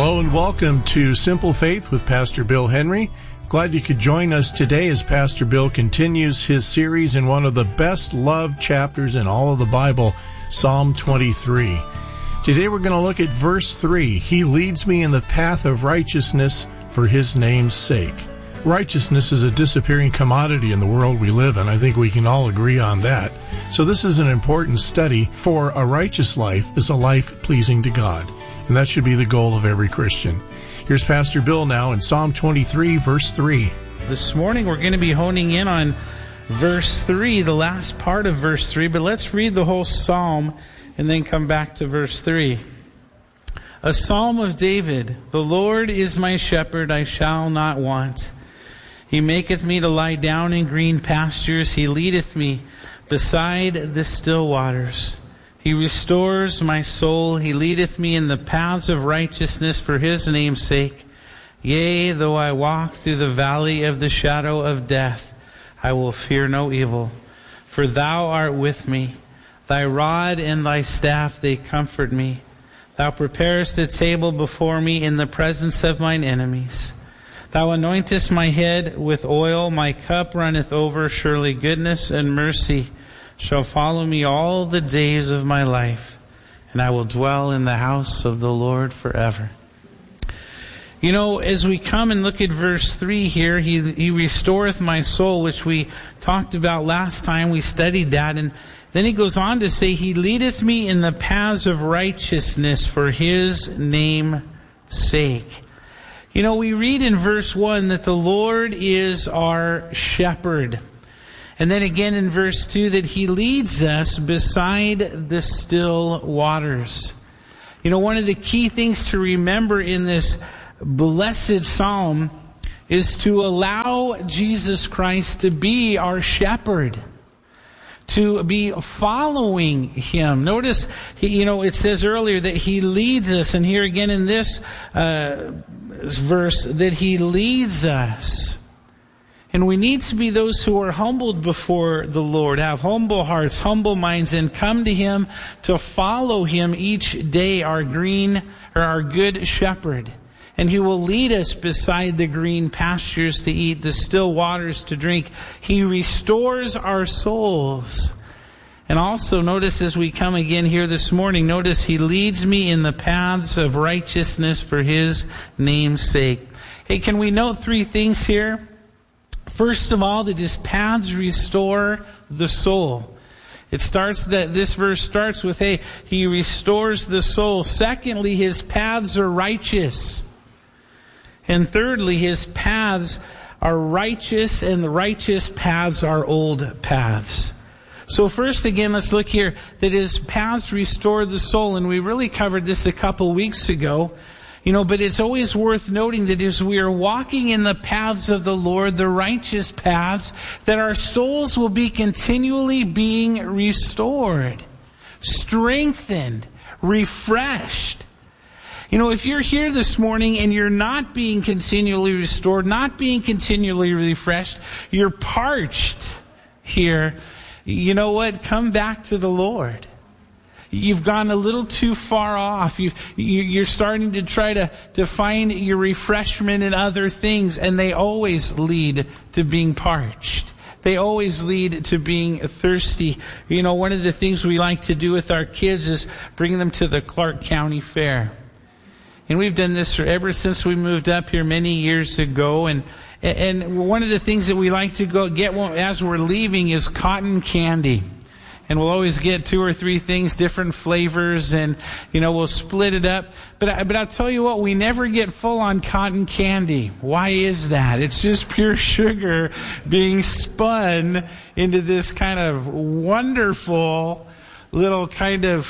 Hello and welcome to Simple Faith with Pastor Bill Henry. Glad you could join us today as Pastor Bill continues his series in one of the best loved chapters in all of the Bible, Psalm 23. Today we're going to look at verse 3. He leads me in the path of righteousness for his name's sake. Righteousness is a disappearing commodity in the world we live in. I think we can all agree on that. So this is an important study, for a righteous life is a life pleasing to God. And that should be the goal of every Christian. Here's Pastor Bill now in Psalm 23, verse 3. This morning we're going to be honing in on verse 3, the last part of verse 3. But let's read the whole psalm and then come back to verse 3. A psalm of David. The Lord is my shepherd, I shall not want. He maketh me to lie down in green pastures. He leadeth me beside the still waters. He restores my soul. He leadeth me in the paths of righteousness for his name's sake. Yea, though I walk through the valley of the shadow of death, I will fear no evil. For thou art with me. Thy rod and thy staff, they comfort me. Thou preparest a table before me in the presence of mine enemies. Thou anointest my head with oil. My cup runneth over. Surely goodness and mercy shall follow me all the days of my life, and I will dwell in the house of the Lord forever. You know, as we come and look at verse 3 here, He restoreth my soul, which we talked about last time. We studied that, and then He goes on to say, He leadeth me in the paths of righteousness for His name's sake. You know, we read in verse 1 that the Lord is our shepherd. And then again in verse 2 that He leads us beside the still waters. You know, one of the key things to remember in this blessed psalm is to allow Jesus Christ to be our shepherd, to be following Him. Notice, it says earlier that He leads us, and here again in this verse that He leads us. And we need to be those who are humbled before the Lord, have humble hearts, humble minds, and come to Him to follow Him each day, our good shepherd. And He will lead us beside the green pastures to eat, the still waters to drink. He restores our souls. And also notice as we come again here this morning, notice He leads me in the paths of righteousness for His name's sake. Hey, can we note three things here? First of all, that His paths restore the soul. This verse starts with, hey, He restores the soul. Secondly, His paths are righteous. And thirdly, His paths are righteous, and the righteous paths are old paths. So first again, let's look here, that His paths restore the soul. And we really covered this a couple weeks ago. But it's always worth noting that as we are walking in the paths of the Lord, the righteous paths, that our souls will be continually being restored, strengthened, refreshed. If you're here this morning and you're not being continually restored, not being continually refreshed, you're parched here, you know what? Come back to the Lord. You've gone a little too far off. You're starting to try to find your refreshment in other things, and they always lead to being parched. They always lead to being thirsty. One of the things we like to do with our kids is bring them to the Clark County Fair. And we've done this ever since we moved up here many years ago. And one of the things that we like to go get as we're leaving is cotton candy. And we'll always get 2 or 3 things, different flavors, and, we'll split it up. But I'll tell you what, we never get full on cotton candy. Why is that? It's just pure sugar being spun into this kind of wonderful little kind of,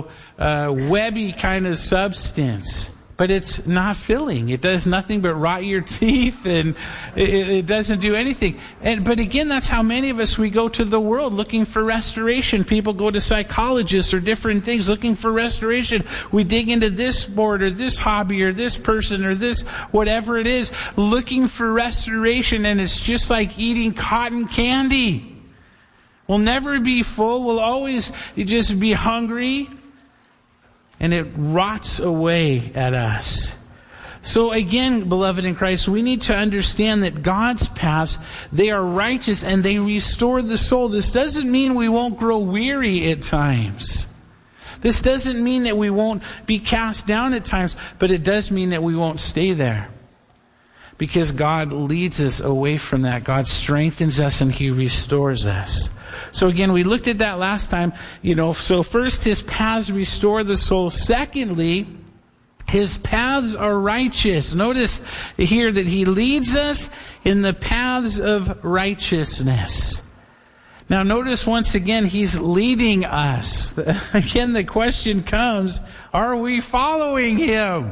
webby kind of substance. But it's not filling. It does nothing but rot your teeth, and it doesn't do anything. But again, that's how many of us, we go to the world looking for restoration. People go to psychologists or different things looking for restoration. We dig into this sport or this hobby or this person or this whatever it is, looking for restoration, and it's just like eating cotton candy. We'll never be full. We'll always just be hungry. And it rots away at us. So again, beloved in Christ, we need to understand that God's paths, they are righteous and they restore the soul. This doesn't mean we won't grow weary at times. This doesn't mean that we won't be cast down at times, but it does mean that we won't stay there. Because God leads us away from that. God strengthens us and He restores us. So again, we looked at that last time. So first, His paths restore the soul. Secondly, His paths are righteous. Notice here that He leads us in the paths of righteousness. Now notice once again, He's leading us. Again, the question comes, are we following Him?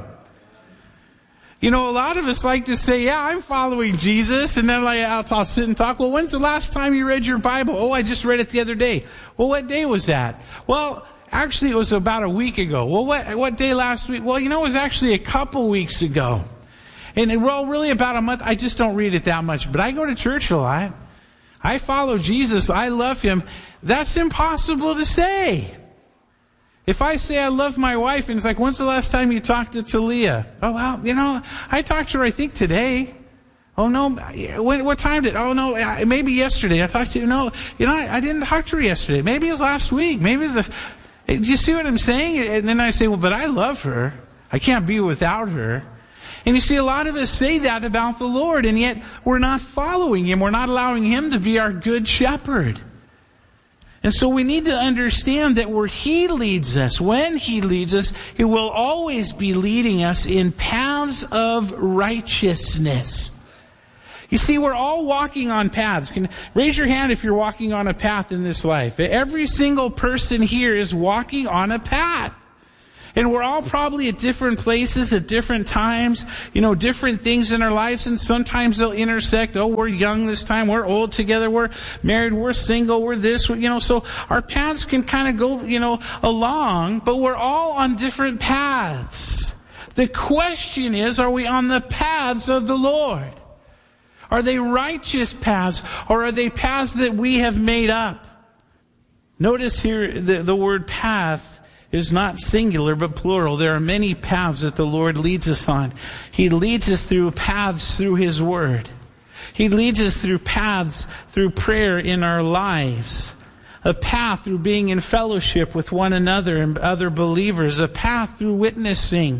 A lot of us like to say, yeah, I'm following Jesus. And then I'll sit and talk. Well, when's the last time you read your Bible? Oh, I just read it the other day. Well, what day was that? Well, actually, it was about a week ago. Well, what day last week? Well, it was actually a couple weeks ago. And really about a month. I just don't read it that much. But I go to church a lot. I follow Jesus. I love Him. That's impossible to say. If I say I love my wife, and it's like, when's the last time you talked to Talia? Oh, well, I talked to her, I think, today. Oh, no. What time did? Oh, no, maybe yesterday. I talked to you. No, I didn't talk to her yesterday. Maybe it was last week. Maybe it was do you see what I'm saying? And then I say, well, but I love her. I can't be without her. And you see, a lot of us say that about the Lord, and yet we're not following Him. We're not allowing Him to be our good shepherd. And so we need to understand that where He leads us, when He leads us, He will always be leading us in paths of righteousness. You see, we're all walking on paths. Raise your hand if you're walking on a path in this life. Every single person here is walking on a path. And we're all probably at different places at different times, different things in our lives, and sometimes they'll intersect. Oh, we're young this time, we're old together, we're married, we're single, we're this, so our paths can kind of go, along, but we're all on different paths. The question is, are we on the paths of the Lord? Are they righteous paths, or are they paths that we have made up? Notice here the word path is not singular but plural. There are many paths that the Lord leads us on. He leads us through paths through His Word. He leads us through paths through prayer in our lives. A path through being in fellowship with one another and other believers. A path through witnessing.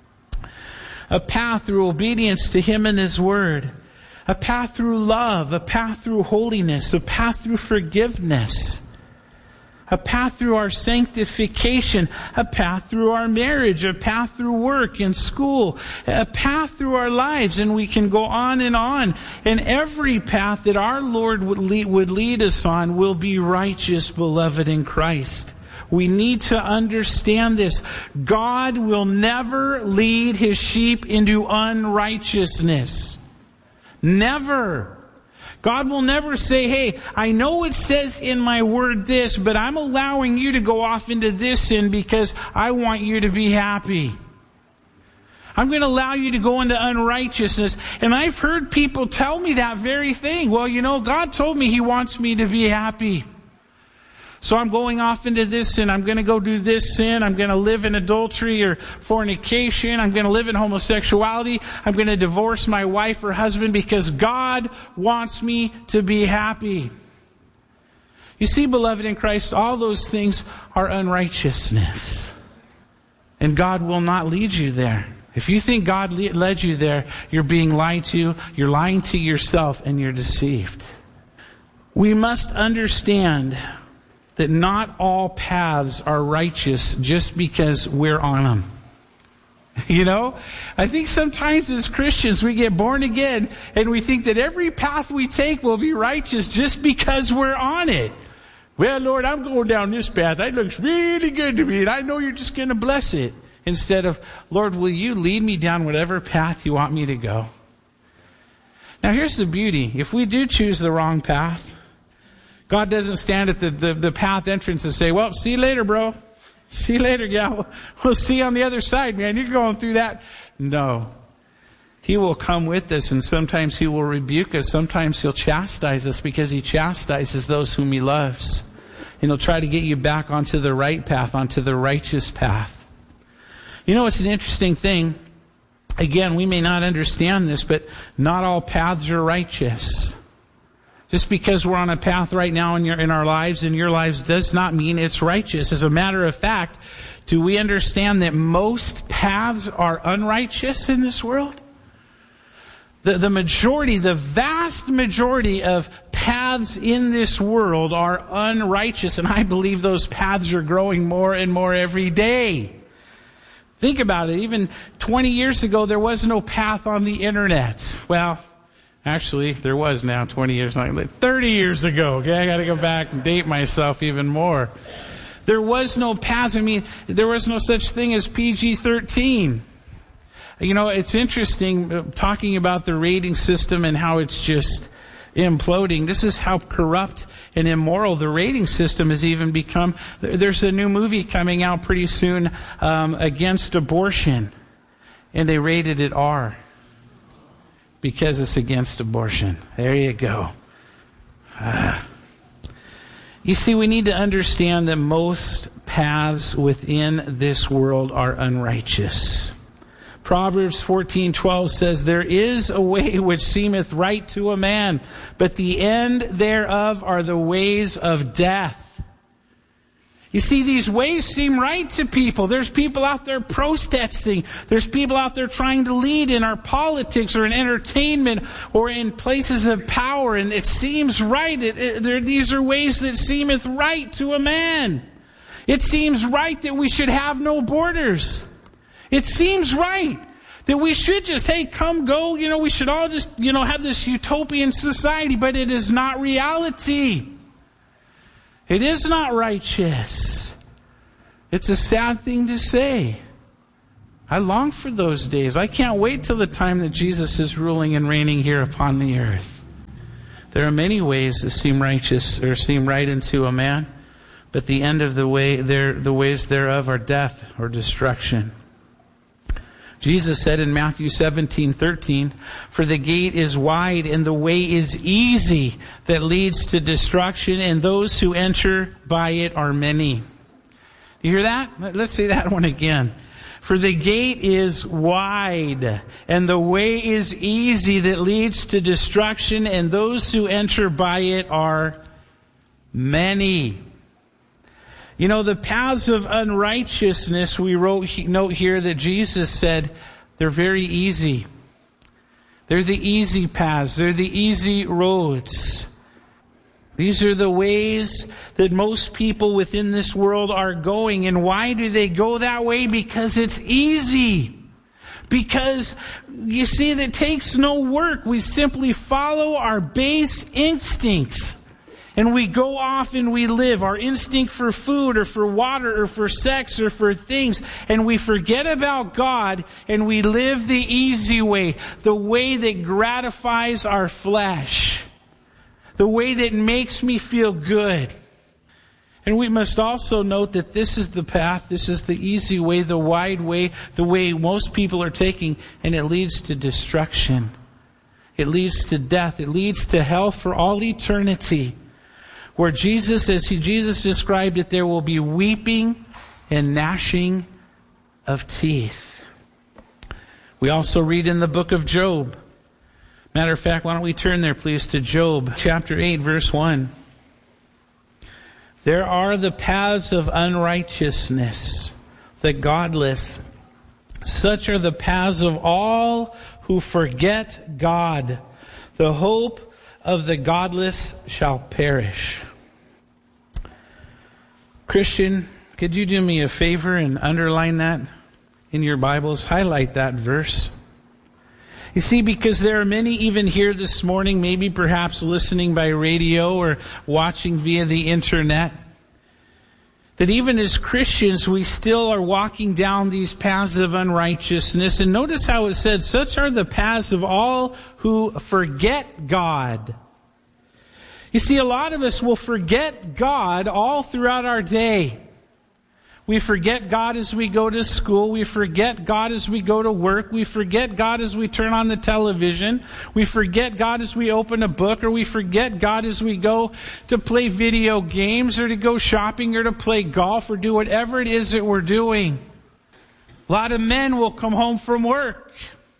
A path through obedience to Him and His Word. A path through love. A path through holiness. A path through forgiveness. A path through our sanctification, a path through our marriage, a path through work and school, a path through our lives, and we can go on. And every path that our Lord would lead us on will be righteous, beloved in Christ. We need to understand this. God will never lead His sheep into unrighteousness. Never. God will never say, hey, I know it says in my word this, but I'm allowing you to go off into this sin because I want you to be happy. I'm going to allow you to go into unrighteousness. And I've heard people tell me that very thing. Well, God told me He wants me to be happy. So I'm going off into this sin. I'm going to go do this sin. I'm going to live in adultery or fornication. I'm going to live in homosexuality. I'm going to divorce my wife or husband because God wants me to be happy. You see, beloved in Christ, all those things are unrighteousness. And God will not lead you there. If you think God led you there, you're being lied to, you're lying to yourself, and you're deceived. We must understand that not all paths are righteous just because we're on them. I think sometimes as Christians we get born again and we think that every path we take will be righteous just because we're on it. Well, Lord, I'm going down this path. That looks really good to me, and I know You're just going to bless it. Instead of, Lord, will You lead me down whatever path You want me to go? Now here's the beauty. If we do choose the wrong path, God doesn't stand at the path entrance and say, well, see you later, bro. See you later, gal. We'll see you on the other side, man. You're going through that. No. He will come with us, and sometimes He will rebuke us. Sometimes He'll chastise us because He chastises those whom He loves. And He'll try to get you back onto the right path, onto the righteous path. It's an interesting thing. Again, we may not understand this, but not all paths are righteous. Just because we're on a path right now in our lives, in your lives, does not mean it's righteous. As a matter of fact, do we understand that most paths are unrighteous in this world? The majority, the vast majority of paths in this world are unrighteous, and I believe those paths are growing more and more every day. Think about it. Even 20 years ago, there was no path on the internet. Well, actually, there was now 20 years, like 30 years ago. Okay, I got to go back and date myself even more. There was no paths. I mean, there was no such thing as PG-13. You know, it's interesting talking about the rating system and how it's just imploding. This is how corrupt and immoral the rating system has even become. There's a new movie coming out pretty soon against abortion, and they rated it R because it's against abortion. There you go. You see, we need to understand that most paths within this world are unrighteous. Proverbs 14:12 says, "There is a way which seemeth right to a man, but the end thereof are the ways of death." You see, these ways seem right to people. There's people out there protesting. There's people out there trying to lead in our politics or in entertainment or in places of power, and it seems right. These are ways that seemeth right to a man. It seems right that we should have no borders. It seems right that we should just, hey, come, go, we should all just, have this utopian society, but it is not reality. It is not righteous. It's a sad thing to say. I long for those days. I can't wait till the time that Jesus is ruling and reigning here upon the earth. There are many ways that seem righteous or seem right unto a man, but the end of the ways thereof are death or destruction. Jesus said in Matthew 17:13, "For the gate is wide and the way is easy that leads to destruction, and those who enter by it are many." You hear that? Let's say that one again. "For the gate is wide and the way is easy that leads to destruction, and those who enter by it are many." The paths of unrighteousness, we note here that Jesus said, they're very easy. They're the easy paths. They're the easy roads. These are the ways that most people within this world are going. And why do they go that way? Because it's easy. Because, you see, it takes no work. We simply follow our base instincts. And we go off and we live our instinct for food or for water or for sex or for things. And we forget about God and we live the easy way. The way that gratifies our flesh. The way that makes me feel good. And we must also note that this is the path, this is the easy way, the wide way, the way most people are taking. And it leads to destruction. It leads to death. It leads to hell for all eternity. Where Jesus, as Jesus described it, there will be weeping and gnashing of teeth. We also read in the book of Job. Matter of fact, why don't we turn there, please, to Job chapter 8, verse 1. "There are the paths of unrighteousness, the godless. Such are the paths of all who forget God. The hope of the godless shall perish." Christian, could you do me a favor and underline that in your Bibles? Highlight that verse. You see, because there are many even here this morning, maybe perhaps listening by radio or watching via the internet, that even as Christians, we still are walking down these paths of unrighteousness. And notice how it said, "Such are the paths of all who forget God." You see, a lot of us will forget God all throughout our day. We forget God as we go to school. We forget God as we go to work. We forget God as we turn on the television. We forget God as we open a book, or we forget God as we go to play video games or to go shopping or to play golf or do whatever it is that we're doing. A lot of men will come home from work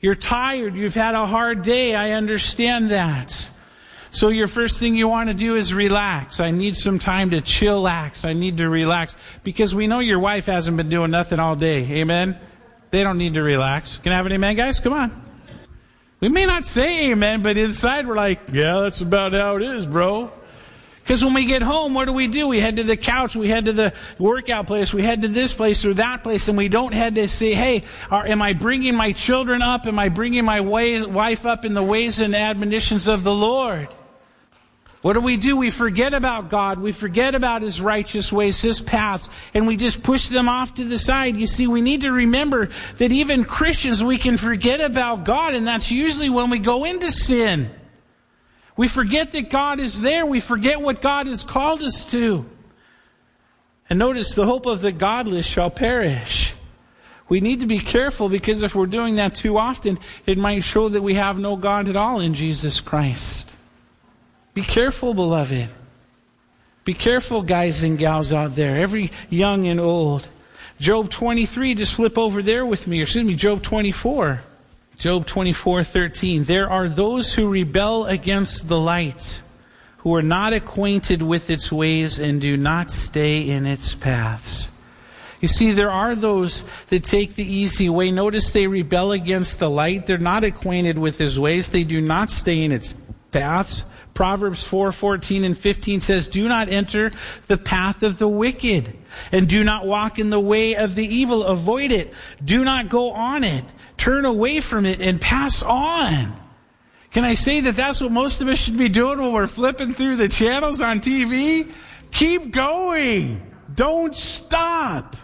You're tired. You've had a hard day. I understand that. So your first thing you want to do is relax. I need some time to chillax. I need to relax. Because we know your wife hasn't been doing nothing all day. Amen? They don't need to relax. Can I have an amen, guys? Come on. We may not say amen, but inside we're like, yeah, that's about how it is, bro. Because when we get home, what do? We head to the couch, we head to the workout place, we head to this place or that place, and we don't head to say, hey, am I bringing my children up? Am I bringing my wife up in the ways and admonitions of the Lord? What do? We forget about God. We forget about His righteous ways, His paths, and we just push them off to the side. You see, we need to remember that even Christians, we can forget about God, and that's usually when we go into sin. We forget that God is there. We forget what God has called us to. And notice, the hope of the godless shall perish. We need to be careful, because if we're doing that too often, it might show that we have no God at all in Jesus Christ. Be careful, beloved. Be careful, guys and gals out there, every young and old. Job 23, just flip over there with me. Job 24. Job 24:13. There are those who rebel against the light, who are not acquainted with its ways and do not stay in its paths. You see, there are those that take the easy way. Notice they rebel against the light. They're not acquainted with His ways. They do not stay in its paths. Proverbs 4:14 and 15 says, do not enter the path of the wicked, and do not walk in the way of the evil. Avoid it. Do not go on it. Turn away from it and pass on. Can I say that that's what most of us should be doing when we're flipping through the channels on TV? Keep going. Don't stop.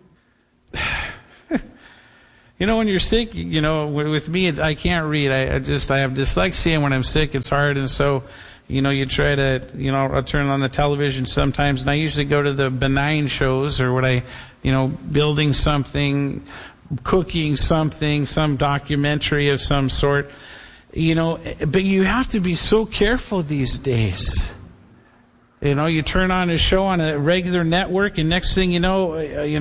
You know, when you're sick, you know, with me, I can't read. I have dyslexia, and when I'm sick, it's hard. And so, you know, you try to, you know, I'll turn on the television sometimes, and I usually go to the benign shows, or when building something, cooking something, some documentary of some sort, you know. But you have to be so careful these days. You know, you turn on a show on a regular network, and next thing you know,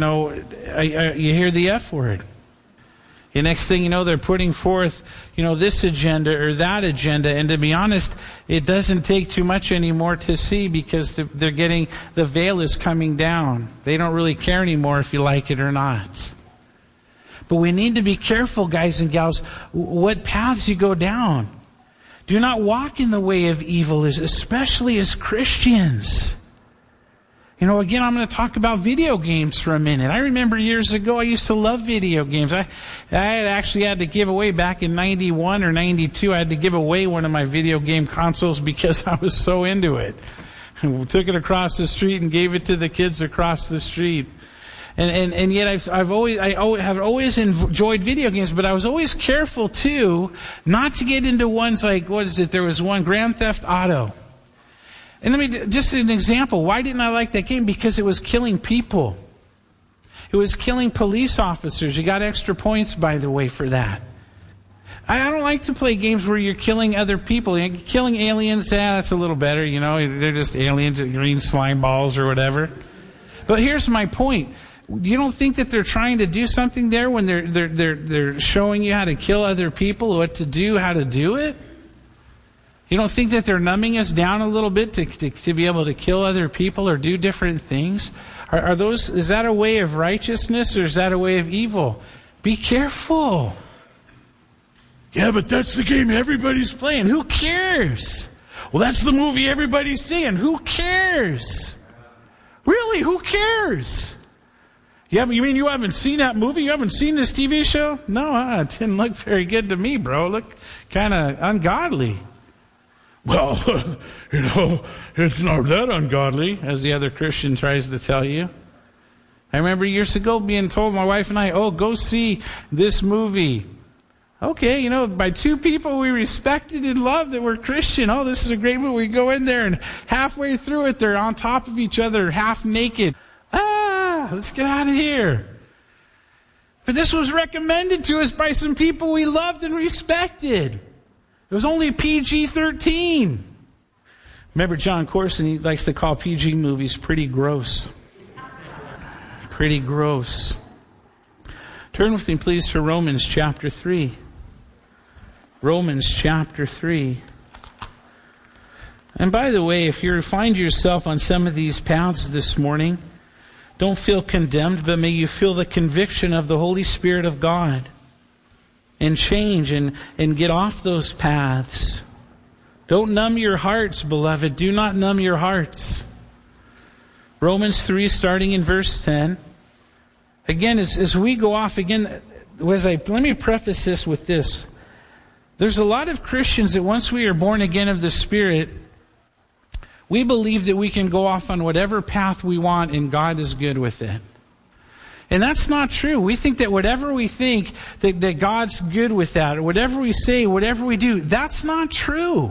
you hear the F word. The next thing you know, they're putting forth, you know, this agenda or that agenda. And to be honest, it doesn't take too much anymore to see, because they're getting, the veil is coming down. They don't really care anymore if you like it or not. But we need to be careful, guys and gals, what paths you go down. Do not walk in the way of evil, especially as Christians. You know, again, I'm going to talk about video games for a minute. I remember years ago, I used to love video games. I had actually had to give away, back in 91 or 92, I had to give away one of my video game consoles because I was so into it. We took it across the street and gave it to the kids across the street. And yet I have always enjoyed video games, but I was always careful too not to get into ones like, there was one, Grand Theft Auto. And just an example, why didn't I like that game? Because it was killing people. It was killing police officers. You got extra points, by the way, for that. I don't like to play games where you're killing other people. Killing aliens, that's a little better, you know. They're just aliens, green slime balls or whatever. But here's my point. You don't think that they're trying to do something there when they're showing you how to kill other people, what to do, how to do it? You don't think that they're numbing us down a little bit to be able to kill other people or do different things? Is that a way of righteousness, or is that a way of evil? Be careful. Yeah, but that's the game everybody's playing. Who cares? Well, that's the movie everybody's seeing. Who cares? Really, who cares? You mean you haven't seen that movie? You haven't seen this TV show? No, it didn't look very good to me, bro. It looked kind of ungodly. Well, you know, it's not that ungodly, as the other Christian tries to tell you. I remember years ago being told, my wife and I, go see this movie. Okay, you know, by two people we respected and loved that were Christian. Oh, this is a great movie. We go in there, and halfway through it, they're on top of each other, half naked. Let's get out of here. But this was recommended to us by some people we loved and respected. It was only PG-13. Remember John Corson, he likes to call PG movies pretty gross. Pretty gross. Turn with me, please, to Romans chapter 3. Romans chapter 3. And by the way, if you find yourself on some of these paths this morning, don't feel condemned, but may you feel the conviction of the Holy Spirit of God and change and get off those paths. Don't numb your hearts, beloved. Do not numb your hearts. Romans 3, starting in verse 10. Again, as we go off, again, let me preface this with this. There's a lot of Christians that once we are born again of the Spirit, we believe that we can go off on whatever path we want and God is good with it. And that's not true. We think that whatever we think, that God's good with that. Or whatever we say, whatever we do, that's not true.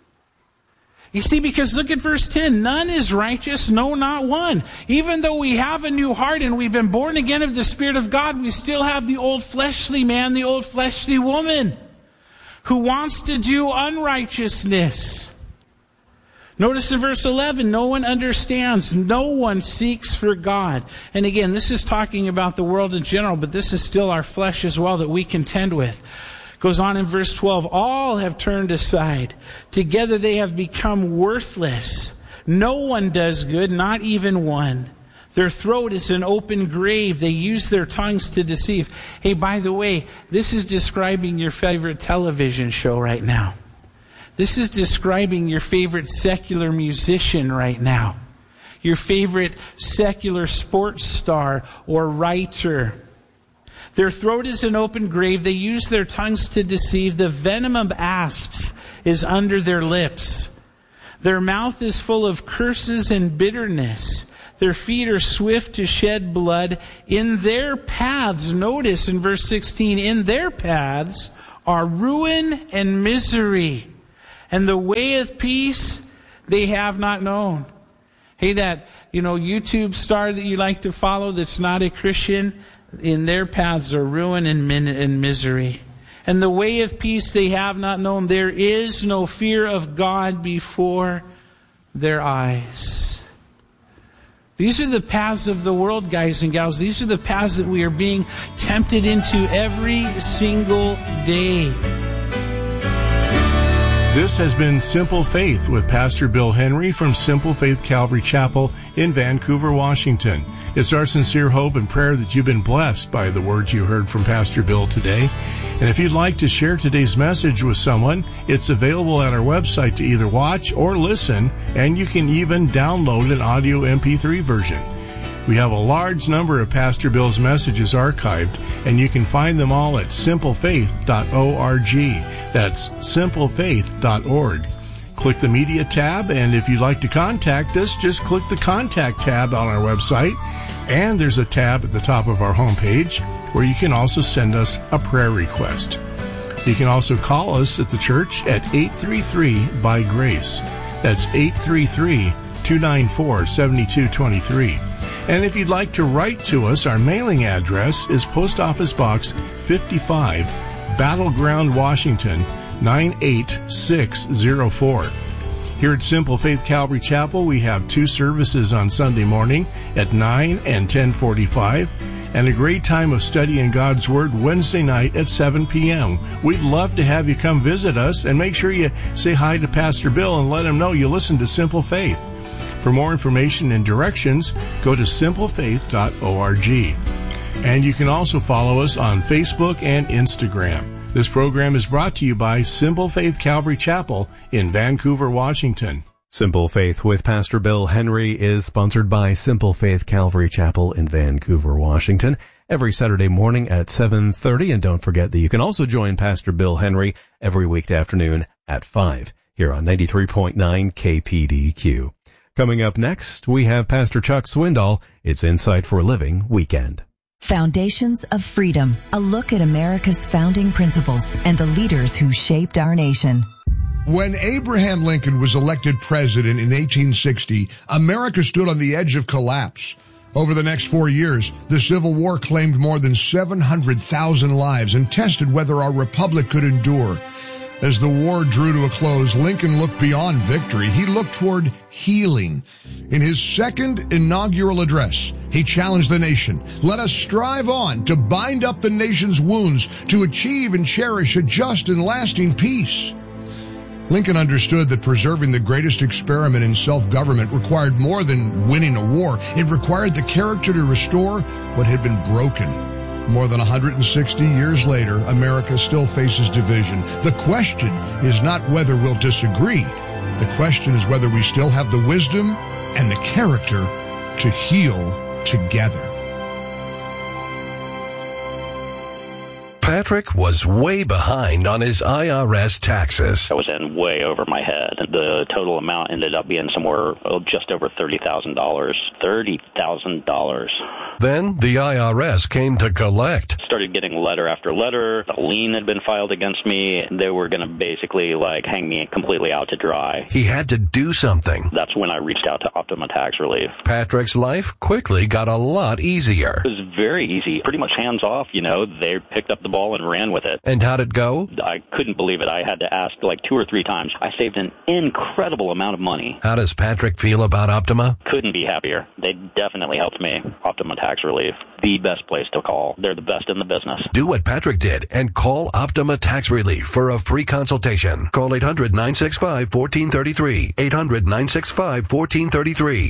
You see, because look at verse 10. None is righteous, no, not one. Even though we have a new heart and we've been born again of the Spirit of God, we still have the old fleshly man, the old fleshly woman, who wants to do unrighteousness. Notice in verse 11, no one understands, no one seeks for God. And again, this is talking about the world in general, but this is still our flesh as well that we contend with. Goes on in verse 12, all have turned aside. Together they have become worthless. No one does good, not even one. Their throat is an open grave. They use their tongues to deceive. Hey, by the way, this is describing your favorite television show right now. This is describing your favorite secular musician right now. Your favorite secular sports star or writer. Their throat is an open grave. They use their tongues to deceive. The venom of asps is under their lips. Their mouth is full of curses and bitterness. Their feet are swift to shed blood. In their paths, notice in verse 16, in their paths are ruin and misery. And the way of peace they have not known. Hey, that, YouTube star that you like to follow that's not a Christian, in their paths are ruin and misery. And the way of peace they have not known. There is no fear of God before their eyes. These are the paths of the world, guys and gals. These are the paths that we are being tempted into every single day. This has been Simple Faith with Pastor Bill Henry from Simple Faith Calvary Chapel in Vancouver, Washington. It's our sincere hope and prayer that you've been blessed by the words you heard from Pastor Bill today. And if you'd like to share today's message with someone, it's available at our website to either watch or listen, and you can even download an audio MP3 version. We have a large number of Pastor Bill's messages archived, and you can find them all at simplefaith.org. That's simplefaith.org. Click the Media tab, and if you'd like to contact us, just click the Contact tab on our website, and there's a tab at the top of our homepage where you can also send us a prayer request. You can also call us at the church at 833-BY-GRACE. That's 833-294-7223. And if you'd like to write to us, our mailing address is Post Office Box 55, Battleground, Washington, 98604. Here at Simple Faith Calvary Chapel, we have 2 services on Sunday morning at 9 and 10:45, and a great time of studying God's Word Wednesday night at 7 p.m. We'd love to have you come visit us, and make sure you say hi to Pastor Bill and let him know you listen to Simple Faith. For more information and directions, go to simplefaith.org. And you can also follow us on Facebook and Instagram. This program is brought to you by Simple Faith Calvary Chapel in Vancouver, Washington. Simple Faith with Pastor Bill Henry is sponsored by Simple Faith Calvary Chapel in Vancouver, Washington, every Saturday morning at 7:30. And don't forget that you can also join Pastor Bill Henry every weekday afternoon at 5 here on 93.9 KPDQ. Coming up next, we have Pastor Chuck Swindoll. It's Insight for Living Weekend. Foundations of Freedom, a look at America's founding principles and the leaders who shaped our nation. When Abraham Lincoln was elected president in 1860, America stood on the edge of collapse. Over the next 4 years, the Civil War claimed more than 700,000 lives and tested whether our republic could endure. As the war drew to a close, Lincoln looked beyond victory. He looked toward healing. In his second inaugural address, he challenged the nation. Let us strive on to bind up the nation's wounds, to achieve and cherish a just and lasting peace. Lincoln understood that preserving the greatest experiment in self-government required more than winning a war. It required the character to restore what had been broken. More than 160 years later, America still faces division. The question is not whether we'll disagree. The question is whether we still have the wisdom and the character to heal together. Patrick was way behind on his IRS taxes. I was in way over my head. The total amount ended up being somewhere just over $30,000. $30,000. Then the IRS came to collect. Started getting letter after letter. A lien had been filed against me. They were going to basically hang me completely out to dry. He had to do something. That's when I reached out to Optima Tax Relief. Patrick's life quickly got a lot easier. It was very easy. Pretty much hands off, They picked up the ball and ran with it. And how'd it go? I couldn't believe it. I had to ask 2 or 3 times. I saved an incredible amount of money. How does Patrick feel about Optima? Couldn't be happier. They definitely helped me. Optima Tax Relief. The best place to call. They're the best in the business. Do what Patrick did and call Optima Tax Relief for a free consultation. Call 800-965-1433. 800-965-1433.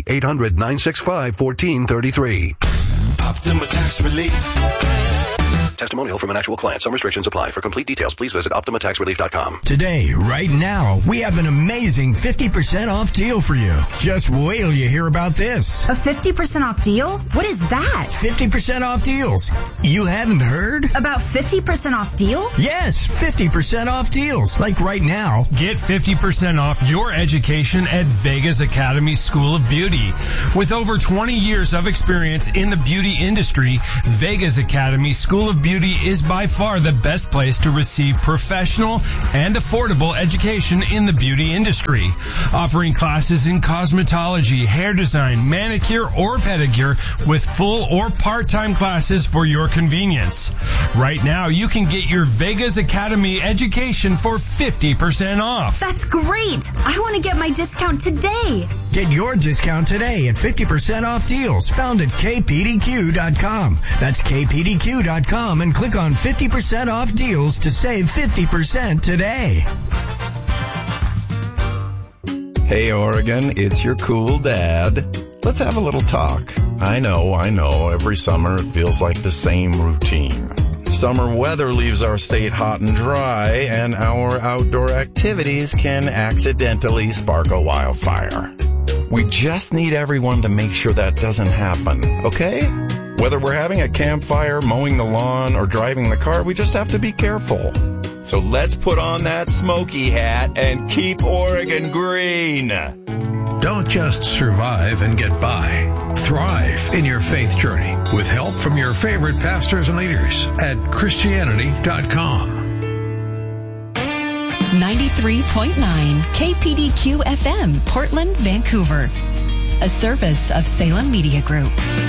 800-965-1433. Optima Tax Relief. Testimonial from an actual client. Some restrictions apply. For complete details, please visit OptimaTaxRelief.com. Today, right now, we have an amazing 50% off deal for you. Just wait till you hear about this. A 50% off deal? What is that? 50% off deals. You haven't heard? About 50% off deal? Yes, 50% off deals. Like right now. Get 50% off your education at Vegas Academy School of Beauty. With over 20 years of experience in the beauty industry, Vegas Academy School of Beauty is by far the best place to receive professional and affordable education in the beauty industry. Offering classes in cosmetology, hair design, manicure, or pedicure with full or part-time classes for your convenience. Right now, you can get your Vegas Academy education for 50% off. That's great! I want to get my discount today. Get your discount today at 50% off deals found at kpdq.com. That's kpdq.com and click on 50% off deals to save 50% today. Hey Oregon, it's your cool dad. Let's have a little talk. I know, every summer it feels like the same routine. Summer weather leaves our state hot and dry, and our outdoor activities can accidentally spark a wildfire. We just need everyone to make sure that doesn't happen, okay? Whether we're having a campfire, mowing the lawn, or driving the car, we just have to be careful. So let's put on that smoky hat and keep Oregon green. Don't just survive and get by. Thrive in your faith journey with help from your favorite pastors and leaders at Christianity.com. 93.9 KPDQ FM, Portland, Vancouver. A service of Salem Media Group.